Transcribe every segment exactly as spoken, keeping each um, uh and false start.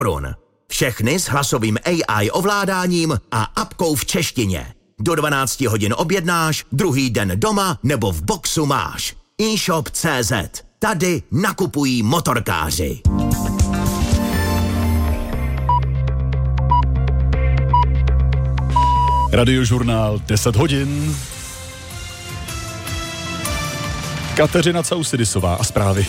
korun. Všechny s hlasovým A I ovládáním a apkou v češtině. Do dvanácti hodin objednáš, druhý den doma nebo v boxu máš. eShop tečka cé zet. Tady nakupují motorkáři. Radiožurnál deset hodin. Kateřina Causidisová a zprávy.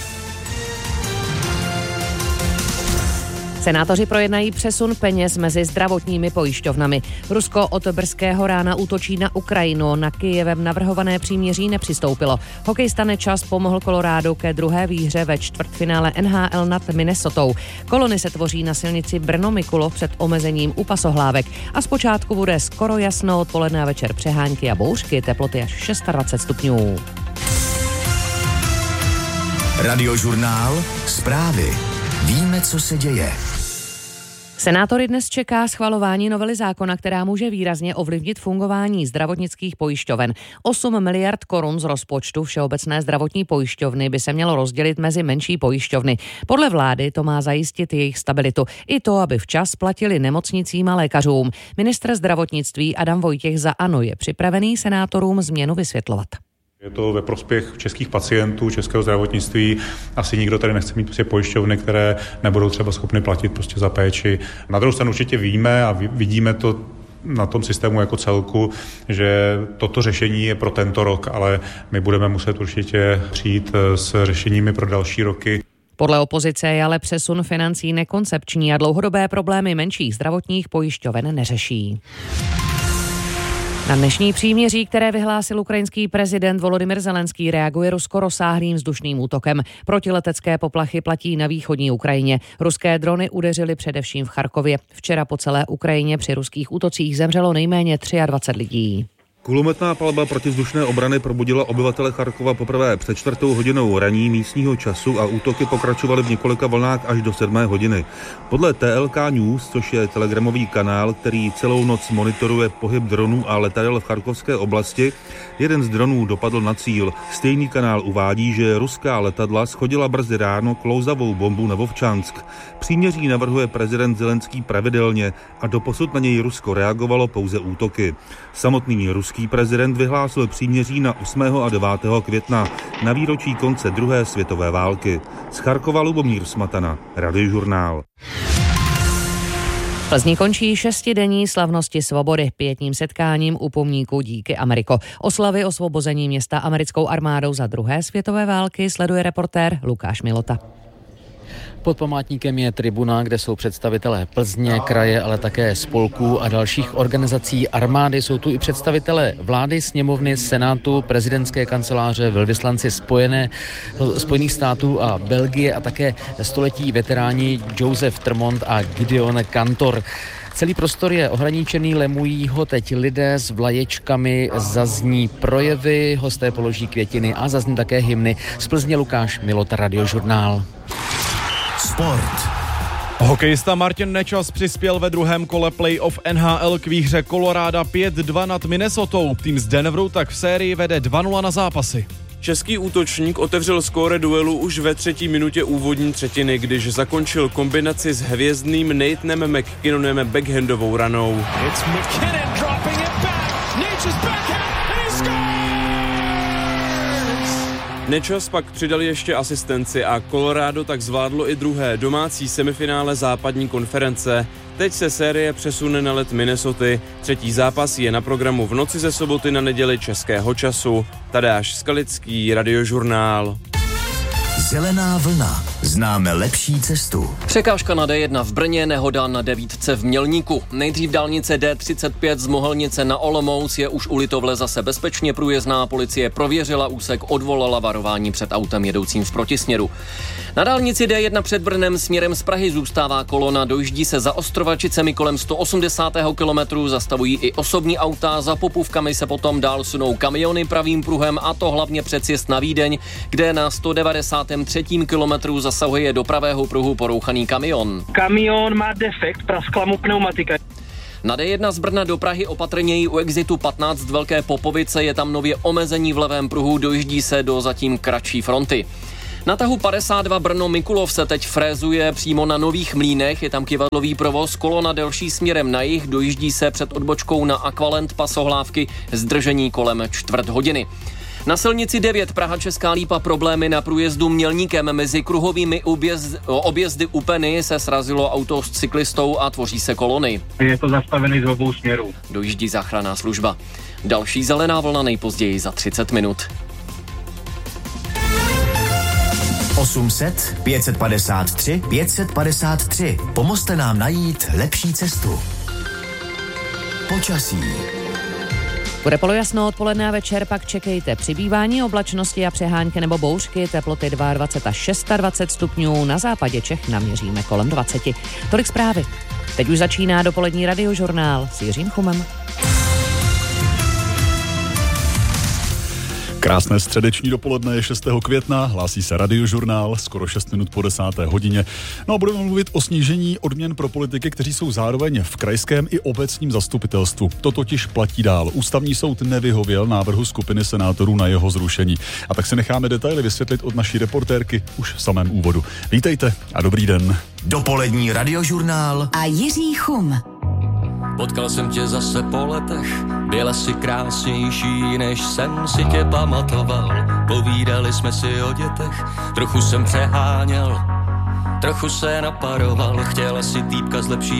Senátoři projednají přesun peněz mezi zdravotními pojišťovnami. Rusko od brzkého rána útočí na Ukrajinu. Na Kyjevem navrhované příměří nepřistoupilo. Hokejista Nečas pomohl Coloradu ke druhé výhře ve čtvrtfinále N H L nad Minnesotou. Kolony se tvoří na silnici Brno-Mikulov před omezením u pasohlávek. A zpočátku bude skoro jasno, odpoledne a večer přehánky a bouřky, teploty až dvacet šest stupňů. Radiožurnál zprávy. Víme, co se děje. Senátory dnes čeká schvalování novely zákona, která může výrazně ovlivnit fungování zdravotnických pojišťoven. osm miliard korun z rozpočtu Všeobecné zdravotní pojišťovny by se mělo rozdělit mezi menší pojišťovny. Podle vlády to má zajistit jejich stabilitu. I to, aby včas platili nemocnicím a lékařům. Ministr zdravotnictví Adam Vojtěch za ANO je připravený senátorům změnu vysvětlovat. Je to ve prospěch českých pacientů, českého zdravotnictví. Asi nikdo tady nechce mít prostě pojišťovny, které nebudou třeba schopny platit prostě za péči. Na druhou stranu určitě víme a vidíme to na tom systému jako celku, že toto řešení je pro tento rok, ale my budeme muset určitě přijít s řešeními pro další roky. Podle opozice je ale přesun financí nekoncepční a dlouhodobé problémy menších zdravotních pojišťoven neřeší. Na dnešní příměří, které vyhlásil ukrajinský prezident Volodymyr Zelenský, reaguje Rusko rozsáhlým vzdušným útokem. Protiletecké poplachy platí na východní Ukrajině. Ruské drony udeřily především v Charkově. Včera po celé Ukrajině při ruských útocích zemřelo nejméně dvacet tři lidí. Kulometná palba protivzdušné obrany probudila obyvatele Charkova poprvé před čtvrtou hodinou raní místního času a útoky pokračovaly v několika vlnách až do sedmé hodiny. Podle T L K News, což je telegramový kanál, který celou noc monitoruje pohyb dronů a letadel v charkovské oblasti, jeden z dronů dopadl na cíl. Stejný kanál uvádí, že ruská letadla shodila brzy ráno klouzavou bombu na Vovčansk. Příměří navrhuje prezident Zelenský pravidelně a doposud na něj Rusko reagovalo pouze útoky. Samotný ruský prezident vyhlásil příměří na osmého a devátého května na výročí konce druhé světové války. Z Charkova Lubomír Smatana, Radiožurnál. V Plzni končí šestidenní slavnosti svobody pětním setkáním u pomníku Díky Ameriko. Oslavy osvobození města americkou armádou za druhé světové války sleduje reportér Lukáš Milota. Pod památníkem je tribuna, kde jsou představitelé Plzně, kraje, ale také spolků a dalších organizací armády. Jsou tu i představitelé vlády, sněmovny, senátu, prezidentské kanceláře, velvyslanci Spojené, Spojených států a Belgie a také století veteráni Joseph Tremont a Gideon Kantor. Celý prostor je ohraničený, lemují ho teď lidé s vlaječkami, zazní projevy, hosté položí květiny a zazní také hymny. Z Plzně Lukáš Milota, Radiožurnál. Sport. Hokejista Martin Nečas přispěl ve druhém kole playoff N H L k výhře Colorada pět dva nad Minnesotou. Tým z Denveru tak v sérii vede dva nula na zápasy. Český útočník otevřel skóre duelu už ve třetí minutě úvodní třetiny, když zakončil kombinaci s hvězdným Nathanem McKinnonem backhandovou ranou. Nečas pak přidal ještě asistenci a Colorado tak zvládlo i druhé domácí semifinále západní konference. Teď se série přesune na led Minnesoty. Třetí zápas je na programu v noci ze soboty na neděli českého času. Tadeáš Skalický, Radiožurnál. Zelená vlna. Známe lepší cestu. Překážka na D jedna v Brně, nehoda na devítce v Mělníku. Nejdřív dálnice D třicet pět z Mohelnice na Olomouc je už u Litovle zase bezpečně průjezdná. Policie prověřila úsek, odvolala varování před autem jedoucím v protisměru. Na dálnici D jedna před Brnem směrem z Prahy zůstává kolona, dojíždí se za Ostrovačicemi kolem sto osmdesátého kilometru, zastavují i osobní auta, za Popůvkami se potom dál sunou kamiony pravým pruhem, a to hlavně před sjezd na Vídeň, kde na sto devadesátém třetím kilometru zasahuje do pravého pruhu porouchaný kamion. Kamion má defekt, praskla mu pneumatika. Na D jedna z Brna do Prahy opatrněji u exitu patnáct Velké Popovice, je tam nově omezení v levém pruhu, dojíždí se do zatím kratší fronty. Na tahu padesát dva Brno Mikulov se teď frézuje přímo na Nových Mlýnech, je tam kyvadlový provoz, kolona delší směrem na jih, dojíždí se před odbočkou na Aqualand Pasohlávky, zdržení kolem čtvrt hodiny. Na silnici devět Praha Česká Lípa problémy na průjezdu Mělníkem mezi kruhovými objezd, objezdy u Peny se srazilo auto s cyklistou a tvoří se kolony. Je to zastavený z obou směrů. Dojíždí záchranná služba. Další zelená vlna nejpozději za třicet minut. osm set, pět set padesát tři, pět set padesát tři. Pomozte nám najít lepší cestu. Počasí. Bude polojasno odpoledne a večer, pak čekejte přibývání oblačnosti a přehánky nebo bouřky, teploty dvacet dva až dvacet šest stupňů, na západě Čech naměříme kolem dvacet. Tolik zprávy. Teď už začíná dopolední radiožurnál s Jiřím Chumem. Krásné středeční dopoledne je šestého května, hlásí se radiožurnál, skoro šest minut po desáté hodině. No a budeme mluvit o snížení odměn pro politiky, kteří jsou zároveň v krajském i obecním zastupitelstvu. To totiž platí dál. Ústavní soud nevyhověl návrhu skupiny senátorů na jeho zrušení. A tak si necháme detaily vysvětlit od naší reportérky už v samém úvodu. Vítejte a dobrý den. Dopolední radiožurnál a Jiří Chum. Potkal jsem tě zase po letech, byla si krásnější, než jsem si tě pamatoval. Povídali jsme si o dětech, trochu jsem přeháněl, trochu se naparoval. Chtěla si týpka s lepší